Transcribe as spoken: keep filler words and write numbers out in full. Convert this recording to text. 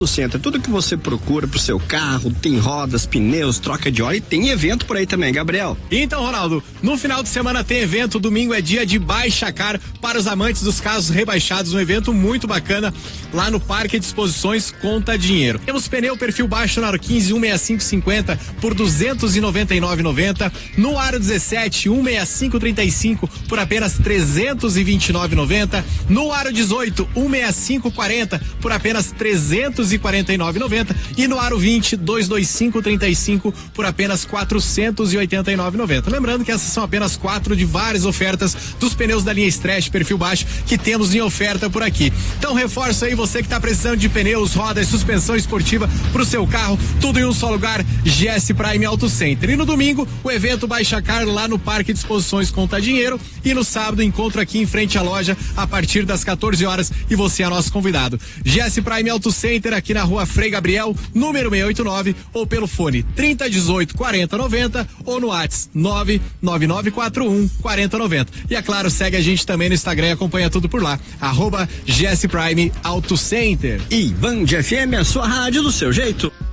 Center, tudo que você procura pro seu carro, tem rodas, pneus, troca de óleo e tem evento por aí também, Gabriel. Então, Ronaldo, no final de semana tem evento, domingo é dia de Baixa Car para os amantes dos carros rebaixados, um evento muito bacana lá no Parque de Exposições Conta Dinheiro. Temos pneu perfil baixo no aro quinze, um sessenta e cinco cinquenta por duzentos e noventa e nove reais e noventa centavos, no aro dezessete, um sessenta e cinco trinta e cinco por apenas trezentos e vinte e nove reais e noventa centavos, no aro dezoito, um sessenta e cinco quarenta por apenas trezentos e quarenta e nove reais e noventa centavos e no aro vinte, duzentos e vinte e cinco trinta e cinco por apenas quatrocentos e oitenta e nove reais e noventa centavos. Lembrando que essas são apenas quatro de várias ofertas dos pneus da linha Stretch perfil baixo que temos em oferta por aqui. Então reforça aí você que está precisando de pneus, rodas, suspensão esportiva para o seu carro, tudo em um só lugar, G S Prime Auto Center. E no domingo, o evento Baixa Car lá no Parque de Exposições Conta Dinheiro, e no sábado encontro aqui em frente à loja a partir das quatorze horas e você é nosso convidado. G S Prime Auto Center aqui na rua Frei Gabriel, número seiscentos e oitenta e nove, ou pelo fone trinta, dezoito, quarenta, noventa ou no WhatsApp nove nove nove quatro um, quarenta, noventa. E é claro, segue a gente também no Instagram e acompanha tudo por lá, arroba G S Prime Auto Center. E Band F M, a sua rádio do seu jeito.